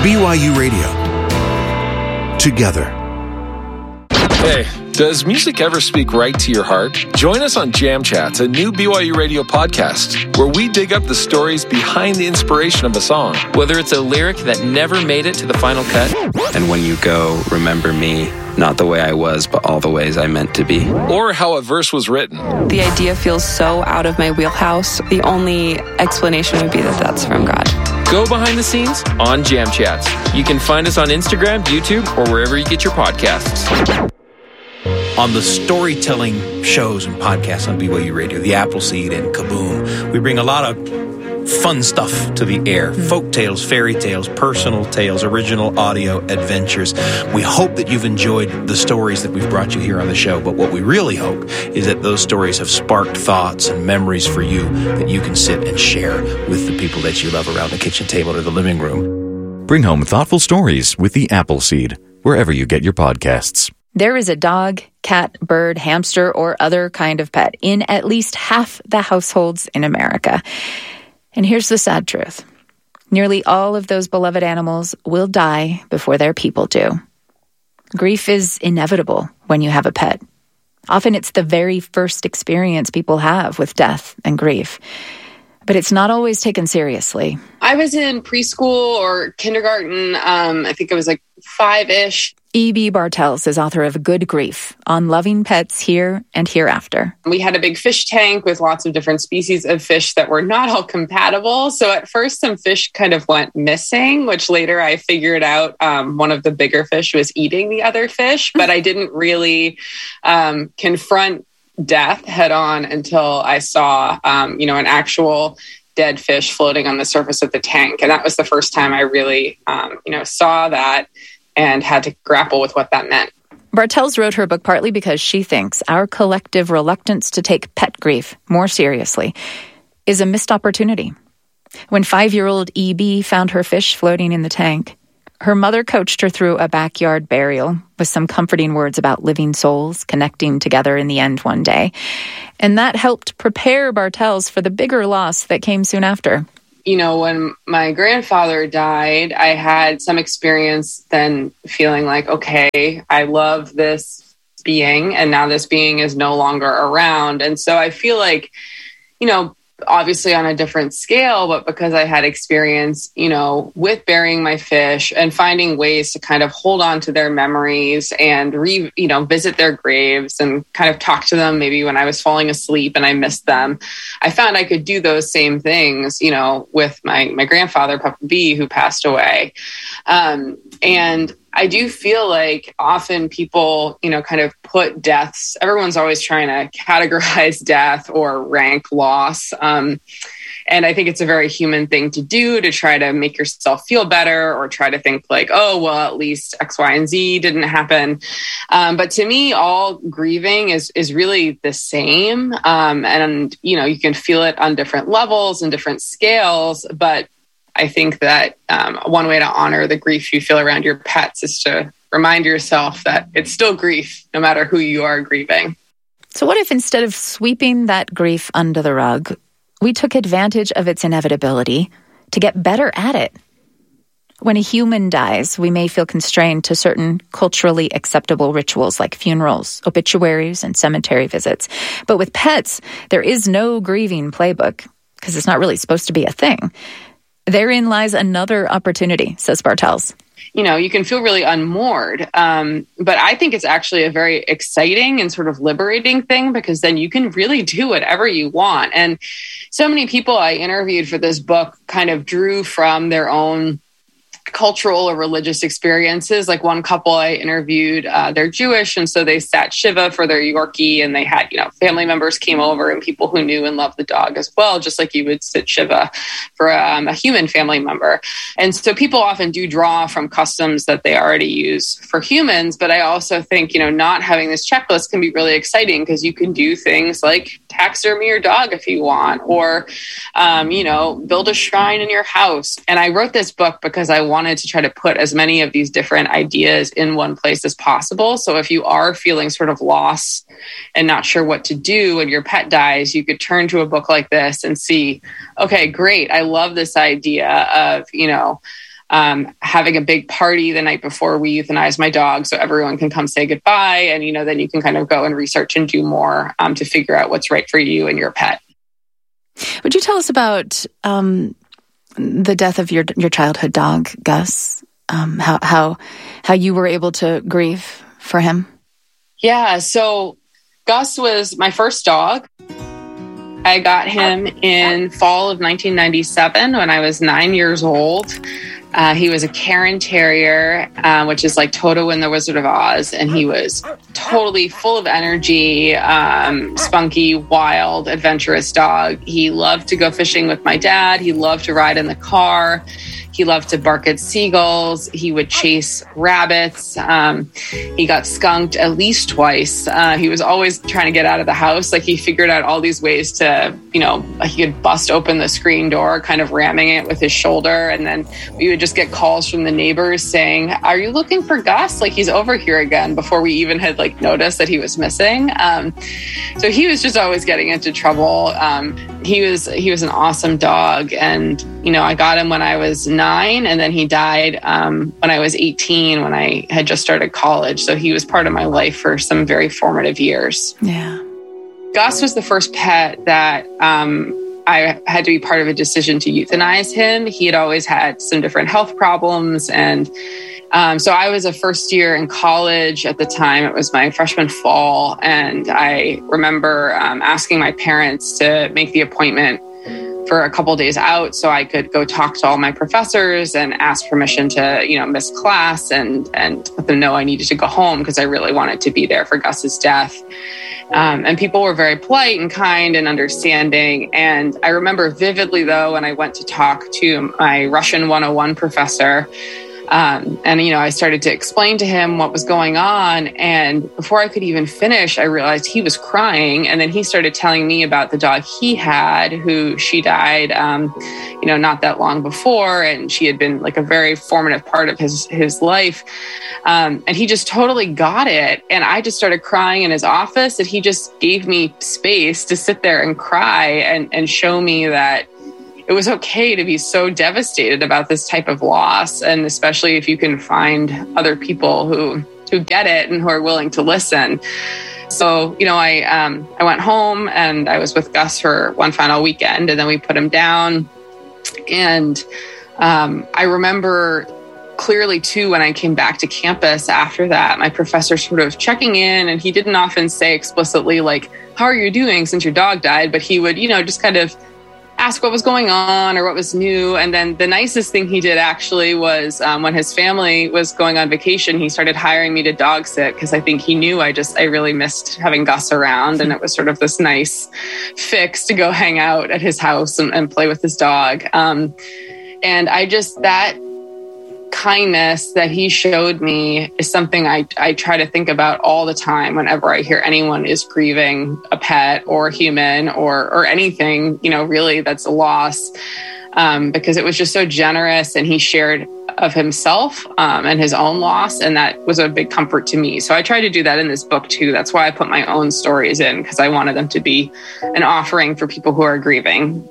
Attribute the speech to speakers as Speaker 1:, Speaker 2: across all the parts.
Speaker 1: BYU Radio. Together.
Speaker 2: Hey, does music ever speak right to your heart? Join us on Jam Chats, a new BYU Radio podcast, where we dig up the stories behind the inspiration of a song.
Speaker 3: Whether it's a lyric that never made it to the final cut.
Speaker 4: And when you go, remember me, not the way I was, but all the ways I meant to be.
Speaker 2: Or how a verse was written.
Speaker 5: The idea feels so out of my wheelhouse. The only explanation would be that that's from God.
Speaker 3: Go behind the scenes on Jam Chats. You can find us on Instagram, YouTube, or wherever you get your podcasts.
Speaker 6: On the storytelling shows and podcasts on BYU Radio, The Appleseed and Kaboom, we bring a lot of fun stuff to the air. Folk tales, fairy tales, personal tales, original audio adventures. We hope that you've enjoyed the stories that we've brought you here on the show, but what we really hope is that those stories have sparked thoughts and memories for you that you can sit and share with the people that you love around the kitchen table or the living room.
Speaker 7: Bring home thoughtful stories with The Appleseed, wherever you get your podcasts.
Speaker 8: There is a dog, cat, bird, hamster, or other kind of pet in at least half the households in America. And here's the sad truth. Nearly all of those beloved animals will die before their people do. Grief is inevitable when you have a pet. Often it's the very first experience people have with death and grief. But it's not always taken seriously.
Speaker 9: I was in preschool or kindergarten. I think I was like 5-ish.
Speaker 8: E.B. Bartels is author of Good Grief, on loving pets here and hereafter.
Speaker 9: We had a big fish tank with lots of different species of fish that were not all compatible. So at first, some fish kind of went missing, which later I figured out one of the bigger fish was eating the other fish. But I didn't really confront death head on until I saw, an actual dead fish floating on the surface of the tank. And that was the first time I really, saw that and had to grapple with what that meant.
Speaker 8: Bartels wrote her book partly because she thinks our collective reluctance to take pet grief more seriously is a missed opportunity. When 5-year-old E.B. found her fish floating in the tank, her mother coached her through a backyard burial with some comforting words about living souls connecting together in the end one day. And that helped prepare Bartels for the bigger loss that came soon after.
Speaker 9: When my grandfather died, I had some experience then feeling like, okay, I love this being, and now this being is no longer around. And so I feel like, obviously on a different scale, but because I had experience, with burying my fish and finding ways to kind of hold on to their memories and visit their graves and kind of talk to them maybe when I was falling asleep and I missed them. I found I could do those same things, with my grandfather, Papa B, who passed away. And I do feel like often people, kind of put deaths, everyone's always trying to categorize death or rank loss. And I think it's a very human thing to do, to try to make yourself feel better or try to think like, oh, well, at least X, Y, and Z didn't happen. But to me, all grieving is really the same. And, you can feel it on different levels and different scales, but I think that one way to honor the grief you feel around your pets is to remind yourself that it's still grief, no matter who you are grieving.
Speaker 8: So what if instead of sweeping that grief under the rug, we took advantage of its inevitability to get better at it? When a human dies, we may feel constrained to certain culturally acceptable rituals like funerals, obituaries, and cemetery visits. But with pets, there is no grieving playbook because it's not really supposed to be a thing. Therein lies another opportunity, says Bartels.
Speaker 9: You can feel really unmoored. But I think it's actually a very exciting and sort of liberating thing because then you can really do whatever you want. And so many people I interviewed for this book kind of drew from their own cultural or religious experiences. Like one couple I interviewed, they're Jewish, and so they sat Shiva for their Yorkie, and they had, family members came over and people who knew and loved the dog as well, just like you would sit Shiva for a human family member. And so people often do draw from customs that they already use for humans. But I also think, not having this checklist can be really exciting because you can do things like taxidermy your dog if you want, or, build a shrine in your house. And I wrote this book because I wanted to try to put as many of these different ideas in one place as possible. So if you are feeling sort of lost and not sure what to do when your pet dies, you could turn to a book like this and see, okay, great. I love this idea of, having a big party the night before we euthanize my dog so everyone can come say goodbye. And, then you can kind of go and research and do more to figure out what's right for you and your pet.
Speaker 8: Would you tell us about the death of your childhood dog, Gus? How you were able to grieve for him?
Speaker 9: Yeah, so Gus was my first dog. I got him in fall of 1997 when I was 9 years old. He was a Cairn Terrier, which is like Toto and the Wizard of Oz. And he was totally full of energy, spunky, wild, adventurous dog. He loved to go fishing with my dad. He loved to ride in the car. He loved to bark at seagulls. He would chase rabbits. He got skunked at least twice. He was always trying to get out of the house. Like he figured out all these ways to, he could bust open the screen door, kind of ramming it with his shoulder. And then we would just get calls from the neighbors saying, "Are you looking for Gus? Like he's over here again," before we even had noticed that he was missing. So he was just always getting into trouble. He was an awesome dog. And, I got him when I was 9, and then he died when I was 18, when I had just started college. So he was part of my life for some very formative years.
Speaker 8: Yeah.
Speaker 9: Gus was the first pet that I had to be part of a decision to euthanize him. He had always had some different health problems. And so I was a first year in college at the time. It was my freshman fall. And I remember asking my parents to make the appointment for a couple days out so I could go talk to all my professors and ask permission to, miss class and let them know I needed to go home because I really wanted to be there for Gus's death. And people were very polite and kind and understanding. And I remember vividly, though, when I went to talk to my Russian 101 professor, I started to explain to him what was going on. And before I could even finish, I realized he was crying. And then he started telling me about the dog he had, who she died, not that long before. And she had been like a very formative part of his life. And he just totally got it. And I just started crying in his office, and he just gave me space to sit there and cry and show me that it was okay to be so devastated about this type of loss. And especially if you can find other people who get it and who are willing to listen. So, I went home and I was with Gus for one final weekend, and then we put him down. And I remember clearly too, when I came back to campus after that, my professor sort of checking in, and he didn't often say explicitly, like, "How are you doing since your dog died?" But he would, just kind of ask what was going on or what was new. And then the nicest thing he did actually was when his family was going on vacation, he started hiring me to dog sit because I think he knew I really missed having Gus around. And it was sort of this nice fix to go hang out at his house and play with his dog. And that kindness that he showed me is something I try to think about all the time whenever I hear anyone is grieving a pet or a human or anything, really that's a loss, because it was just so generous, and he shared of himself and his own loss, and that was a big comfort to me. So I try to do that in this book too. That's why I put my own stories in, because I wanted them to be an offering for people who are grieving.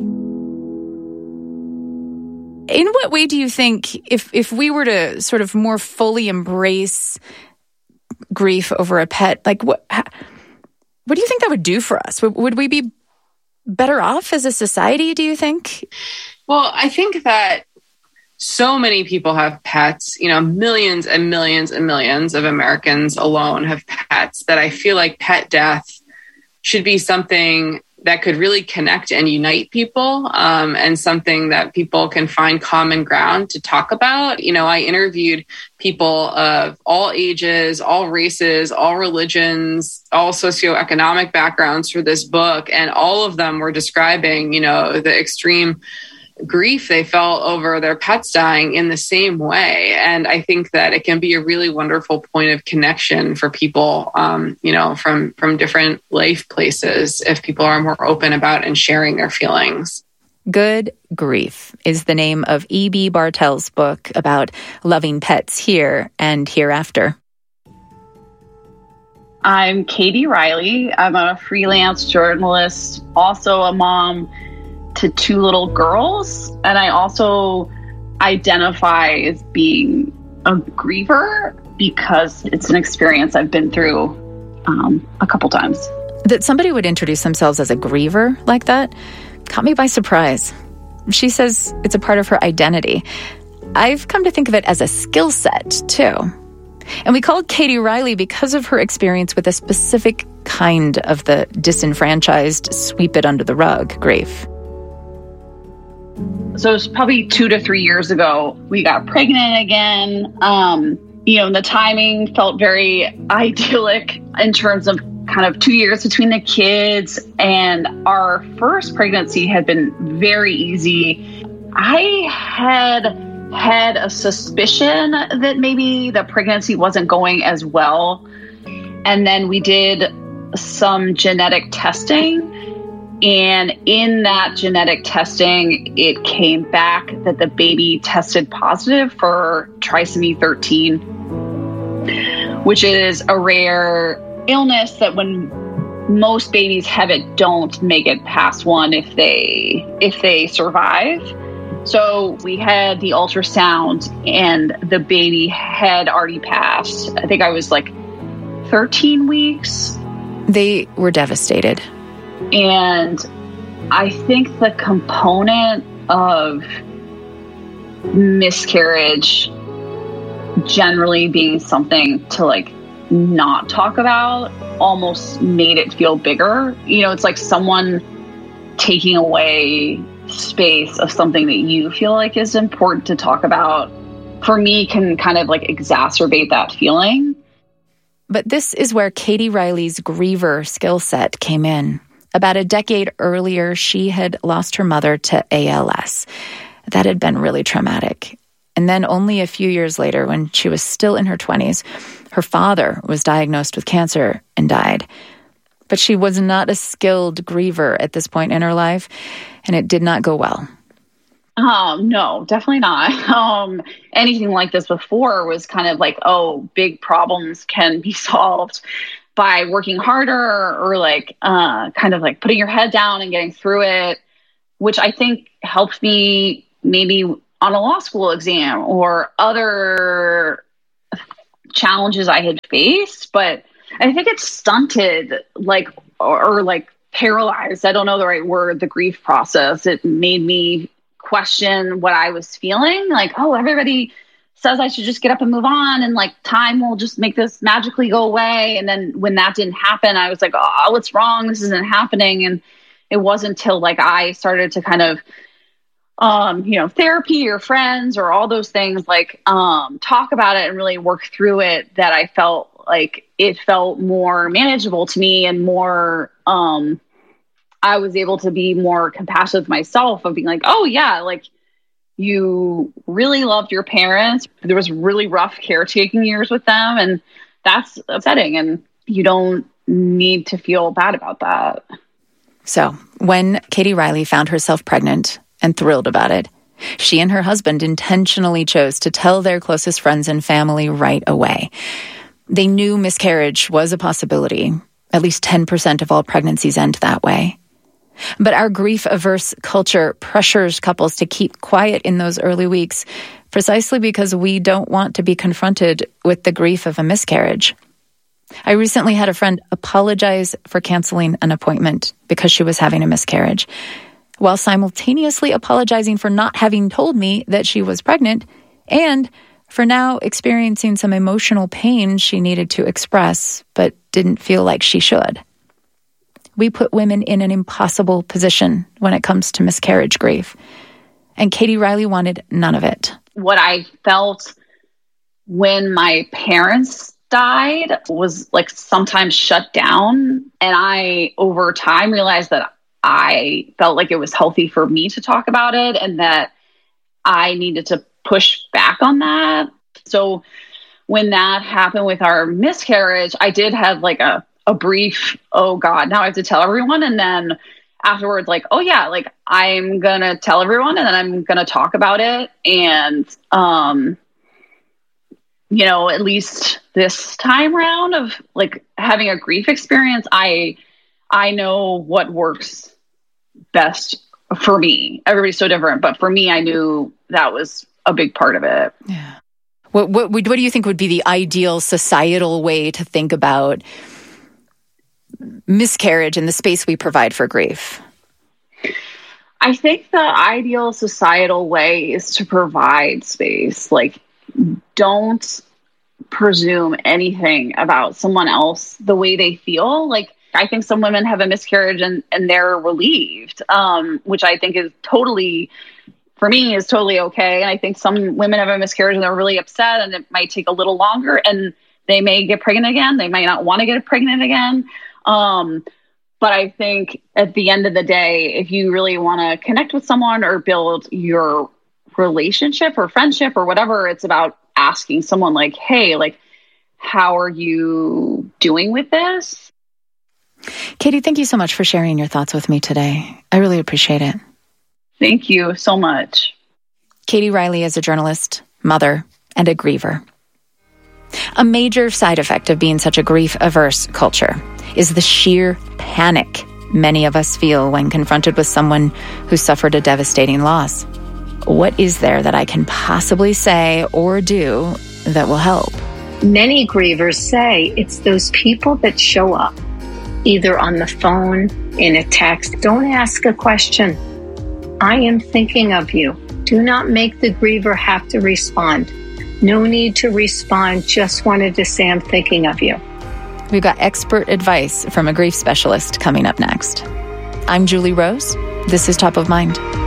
Speaker 8: In what way do you think, if we were to sort of more fully embrace grief over a pet, like what do you think that would do for us? Would we be better off as a society, do you think?
Speaker 9: Well, I think that so many people have pets, millions and millions and millions of Americans alone have pets, that I feel like pet death should be something that could really connect and unite people, and something that people can find common ground to talk about. I interviewed people of all ages, all races, all religions, all socioeconomic backgrounds for this book. And all of them were describing, the extreme grief they felt over their pets dying in the same way. And I think that it can be a really wonderful point of connection for people, from different life places, if people are more open about and sharing their feelings.
Speaker 8: Good Grief is the name of E.B. Bartell's book about loving pets here and hereafter.
Speaker 10: I'm Katie Riley. I'm a freelance journalist, also a mom to 2 little girls. And I also identify as being a griever because it's an experience I've been through a couple times.
Speaker 8: That somebody would introduce themselves as a griever like that caught me by surprise. She says it's a part of her identity. I've come to think of it as a skill set, too. And we called Katie Riley because of her experience with a specific kind of the disenfranchised, sweep it under the rug grief.
Speaker 10: So it was probably 2 to 3 years ago. We got pregnant again. The timing felt very idyllic in terms of kind of 2 years between the kids. And our first pregnancy had been very easy. I had a suspicion that maybe the pregnancy wasn't going as well. And then we did some genetic testing. And in that genetic testing, it came back that the baby tested positive for trisomy 13, which is a rare illness that when most babies have it, don't make it past one if they survive. So we had the ultrasound and the baby had already passed. I think I was like 13 weeks.
Speaker 8: They were devastated.
Speaker 10: And I think the component of miscarriage generally being something to like not talk about almost made it feel bigger. It's like someone taking away space of something that you feel like is important to talk about, for me, can kind of like exacerbate that feeling.
Speaker 8: But this is where Katie Riley's griever skill set came in. About a decade earlier, she had lost her mother to ALS. That had been really traumatic. And then only a few years later, when she was still in her 20s, her father was diagnosed with cancer and died. But she was not a skilled griever at this point in her life, and it did not go well.
Speaker 10: No, definitely not. Anything like this before was kind of like, big problems can be solved by working harder or like kind of like putting your head down and getting through it, which I think helped me maybe on a law school exam or other challenges I had faced. But I think it stunted or paralyzed, I don't know the right word, the grief process. It made me question what I was feeling. Like, everybody says I should just get up and move on and like time will just make this magically go away. And then when that didn't happen, I was like, what's wrong? This isn't happening. And it wasn't until like I started to kind of, therapy or friends or all those things, like talk about it and really work through it, that I felt like it felt more manageable to me and more, I was able to be more compassionate with myself of being like, you really loved your parents. There was really rough caretaking years with them, and that's upsetting, and you don't need to feel bad about that.
Speaker 8: So when Katie Riley found herself pregnant and thrilled about it, she and her husband intentionally chose to tell their closest friends and family right away. They knew miscarriage was a possibility. At least 10% of all pregnancies end that way. But our grief-averse culture pressures couples to keep quiet in those early weeks precisely because we don't want to be confronted with the grief of a miscarriage. I recently had a friend apologize for canceling an appointment because she was having a miscarriage, while simultaneously apologizing for not having told me that she was pregnant and for now experiencing some emotional pain she needed to express but didn't feel like she should. We put women in an impossible position when it comes to miscarriage grief. And Katie Riley wanted none of it.
Speaker 10: What I felt when my parents died was like sometimes shut down. And I, over time, realized that I felt like it was healthy for me to talk about it and that I needed to push back on that. So when that happened with our miscarriage, I did have like a brief, oh God, now I have to tell everyone. And then afterwards, like, oh yeah, like I'm going to tell everyone and then I'm going to talk about it. And, at least this time round of like having a grief experience, I know what works best for me. Everybody's so different, but for me, I knew that was a big part of it.
Speaker 8: Yeah. What do you think would be the ideal societal way to think about miscarriage and the space we provide for grief?
Speaker 10: I think the ideal societal way is to provide space. Like, don't presume anything about someone else, the way they feel. Like, I think some women have a miscarriage and they're relieved, which I think is totally, for me, is totally okay. And I think some women have a miscarriage and they're really upset and it might take a little longer and they may get pregnant again. They might not want to get pregnant again. But I think at the end of the day, if you really want to connect with someone or build your relationship or friendship or whatever, it's about asking someone like, hey, like, how are you doing with this?
Speaker 8: Katie, thank you so much for sharing your thoughts with me today. I really appreciate it.
Speaker 10: Thank you so much.
Speaker 8: Katie Riley is a journalist, mother, and a griever. A major side effect of being such a grief-averse culture is the sheer panic many of us feel when confronted with someone who suffered a devastating loss. What is there that I can possibly say or do that will help?
Speaker 11: Many grievers say it's those people that show up, either on the phone, in a text. Don't ask a question. I am thinking of you. Do not make the griever have to respond. No need to respond. Just wanted to say I'm thinking of you.
Speaker 8: We've got expert advice from a grief specialist coming up next. I'm Julie Rose. This is Top of Mind.